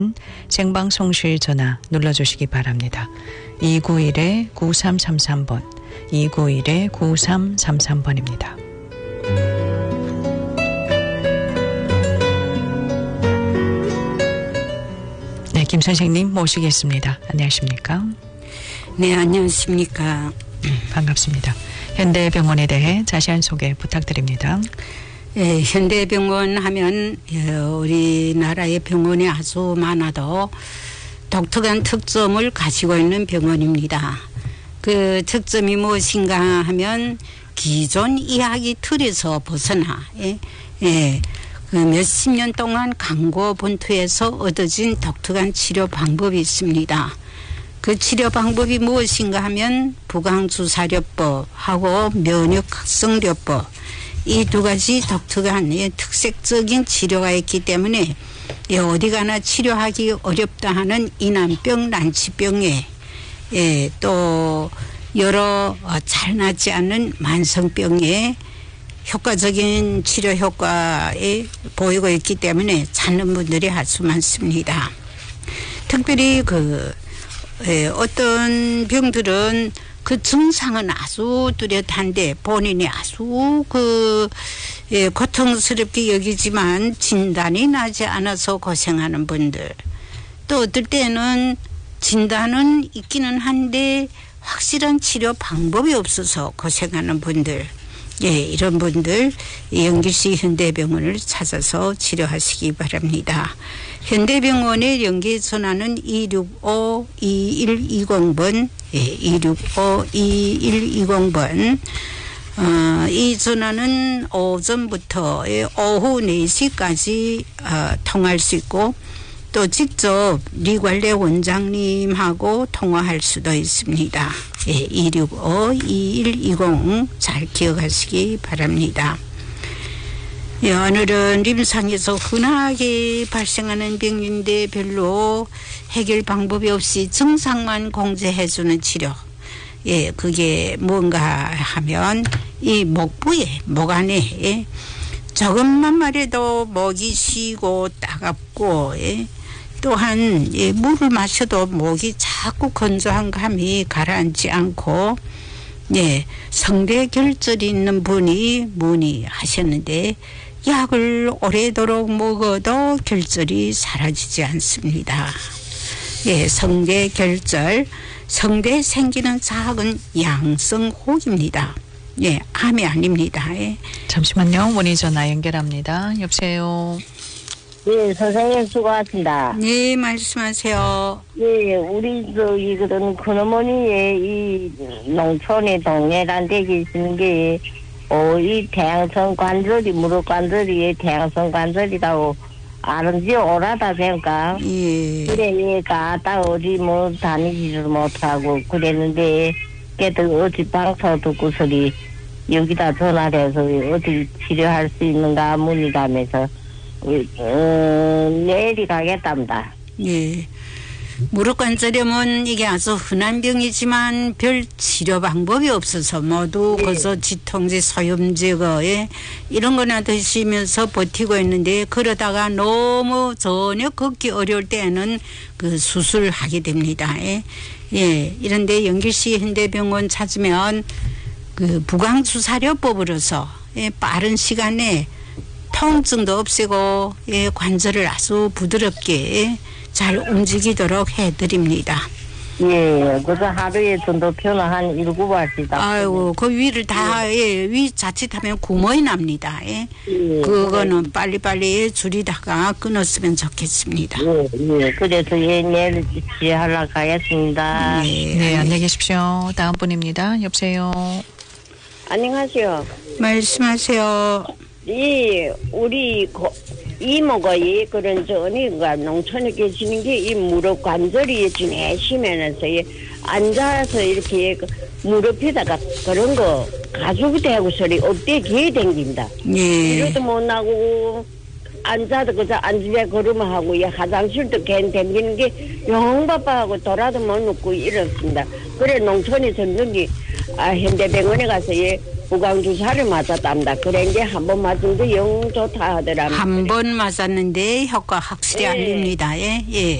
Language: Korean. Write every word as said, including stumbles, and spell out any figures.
생방송실 전화 눌러주시기 바랍니다. 이구일 구삼삼삼 번, 이구일 구삼삼삼 번입니다. 네, 김 선생님 모시겠습니다. 안녕하십니까? 네, 안녕하십니까? 반갑습니다. 현대병원에 대해 자세한 소개 부탁드립니다. 예, 현대병원 하면 우리나라의 병원이 아주 많아도 독특한 특점을 가지고 있는 병원입니다. 그 특점이 무엇인가 하면 기존 이야기 틀에서 벗어나 예, 예, 그 몇십 년 동안 강고 본토에서 얻어진 독특한 치료 방법이 있습니다. 그 치료 방법이 무엇인가 하면 부강주사료법하고 면역학성료법, 이 두 가지 독특한 특색적인 치료가 있기 때문에 어디 가나 치료하기 어렵다 하는 이난병, 난치병에 또 여러 잘 낫지 않는 만성병에 효과적인 치료 효과에 보이고 있기 때문에 찾는 분들이 아주 많습니다. 특별히 그 어떤 병들은 그 증상은 아주 뚜렷한데 본인이 아주 그 예, 고통스럽게 여기지만 진단이 나지 않아서 고생하는 분들, 또 어떨 때는 진단은 있기는 한데 확실한 치료 방법이 없어서 고생하는 분들, 예, 이런 분들 연길시 현대병원을 찾아서 치료하시기 바랍니다. 현대병원의 연계전화는 이육오 이일이공 번, 예, 이육오 이일이공 번. 어, 이 전화는 오전부터 오후 네 시까지 어, 통화할 수 있고 또 직접 리관례 원장님하고 통화할 수도 있습니다. 예, 이육오 이일이공 잘 기억하시기 바랍니다. 예, 오늘은 림상에서 흔하게 발생하는 병인데 별로 해결 방법이 없이 증상만 공제해주는 치료. 예, 그게 뭔가 하면 이 목부에, 목 안에 예, 조금만 말해도 목이 쉬고 따갑고 예, 또한 예, 물을 마셔도 목이 자꾸 건조한 감이 가라앉지 않고 예, 성대 결절이 있는 분이 문의하셨는데 약을 오래도록 먹어도 결절이 사라지지 않습니다. 예, 성대 결절, 성대에 생기는 작은 양성혹입니다. 예, 암이 아닙니다. 예. 잠시만요. 문의 전화 연결합니다. 여보세요. 예, 선생님 수고하십니다. 네, 말씀하세요. 예, 우리 저기 그런 큰어머니의 이 농촌의 동네란데 계시는 게 어, 이 태양성 관절이 무릎 관절이 태양성 관절이라고 아는지 오라다 생각. 예. 그래, 예, 가다 어디 뭐 다니지를 못하고 그랬는데, 걔들 어디 방송 듣고 소리 여기다 전화를 해서 어디 치료할 수 있는가 문의하면서, 어, 내일이 가겠답니다. 예. 무릎 관절염은 이게 아주 흔한 병이지만 별 치료 방법이 없어서 모두 네. 거기서 지통제, 소염 제거에 이런 거나 드시면서 버티고 있는데 그러다가 너무 전혀 걷기 어려울 때는 그 수술하게 됩니다. 예. 예. 이런데 연길시 현대병원 찾으면 그 부강주사료법으로서 예, 빠른 시간에 통증도 없애고 예, 관절을 아주 부드럽게 예, 잘 움직이도록 해드립니다. 예, 그저 하루에 전도표는 한 일곱 알씩 다. 아이고, 그 위를 다, 예, 예, 위 자칫하면 구멍이 납니다. 예. 예, 그거는 예. 빨리빨리 줄이다가 끊었으면 좋겠습니다. 예, 예. 그래서 예, 내일 지하러 가겠습니다. 예. 네, 안녕히 계십시오. 다음 분입니다. 여보세요. 안녕하세요. 말씀하세요. 이 우리 고, 이모가 이 그런 전이가 농촌에 계시는 게 이 무릎 관절이 좀 애심해서 앉아서 이렇게 무릎에다가 그런 거 가죽이 되고 소리 업대 기에 댕긴다. 예. 이러도 못 나고 앉아도 그저 앉으려 걸으면 하고 이 화장실도 괜 댕기는 게 영바빠하고 돌아도 못 눕고 이렇습니다. 그래 농촌에 전등기 아 현대병원에 가서 예 구강 주사를 맞았답니다. 그래 이제 한 번 맞은데 영 좋다 하더랍니다. 한 번 맞았는데 효과 확실히 예. 알립니다. 예. 예.